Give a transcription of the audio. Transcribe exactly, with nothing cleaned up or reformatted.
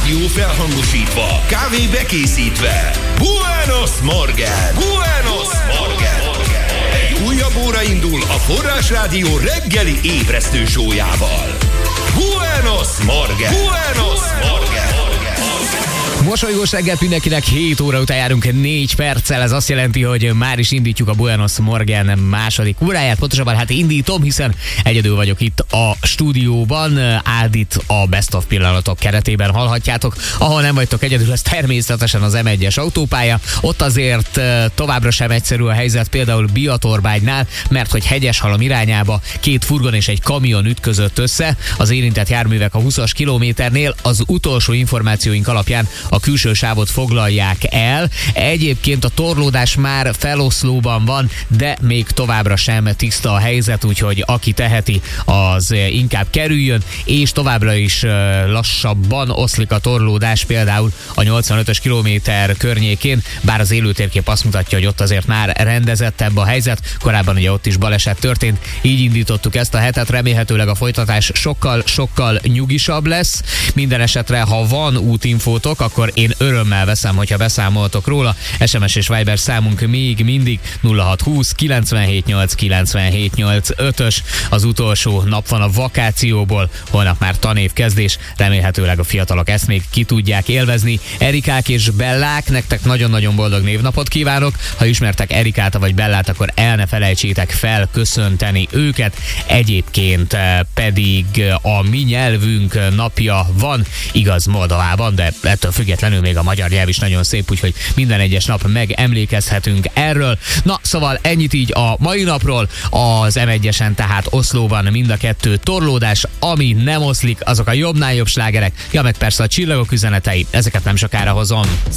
Rádió felhangosítva, kávé bekészítve. Buenos Morgen! Buenos Morgen! Egy újabb óra indul a Forrás Rádió reggeli ébresztő sójával. Buenos Morgen! Buenos Morgen! Mosolygós reggelt mindenkinek, hét óra után járunk négy perccel, ez azt jelenti, hogy már is indítjuk a Buenos Morgen második óráját, pontosabban hát indítom, hiszen egyedül vagyok itt a stúdióban, Ádit a Best of pillanatok keretében hallhatjátok, ahol nem vagytok egyedül, ez természetesen az em egyes autópálya, ott azért továbbra sem egyszerű a helyzet, például Biatorbánynál, mert hogy Hegyeshalom irányába két furgon és egy kamion ütközött össze, az érintett járművek a húszas kilométernél, az utolsó információink alapján a külső sávot foglalják el. Egyébként a torlódás már feloszlóban van, de még továbbra sem tiszta a helyzet, úgyhogy aki teheti, az inkább kerüljön, és továbbra is lassabban oszlik a torlódás, például a nyolcvanötös kilométer környékén, bár az élőtérkép azt mutatja, hogy ott azért már rendezettebb a helyzet, korábban ugye ott is baleset történt, így indítottuk ezt a hetet, remélhetőleg a folytatás sokkal-sokkal nyugisabb lesz. Minden esetre, ha van útinfótok, akkor én örömmel veszem, hogyha beszámoltok róla. es em es és Viber számunk még mindig nulla hat húsz kilencvenhét nyolc kilencvenhét nyolc ötös. Az utolsó nap van a vakációból, holnap már tanév kezdés, remélhetőleg a fiatalok ezt még ki tudják élvezni. Erikák és Bellák, nektek nagyon-nagyon boldog névnapot kívánok. Ha ismertek Erikát vagy Bellát, akkor el ne felejtsétek felköszönteni őket. Egyébként pedig a mi nyelvünk napja van, igaz Moldovában, de ettől függetlenül még a magyar nyelv is nagyon szép, úgyhogy minden egyes nap megemlékezhetünk erről. Na, szóval ennyit így a mai napról, az em egyesen, tehát Oszlóban mind a kettő torlódás, ami nem oszlik, azok a jobbnál jobb slágerek, ja meg persze a csillagok üzenetei, ezeket nem sokára hozom.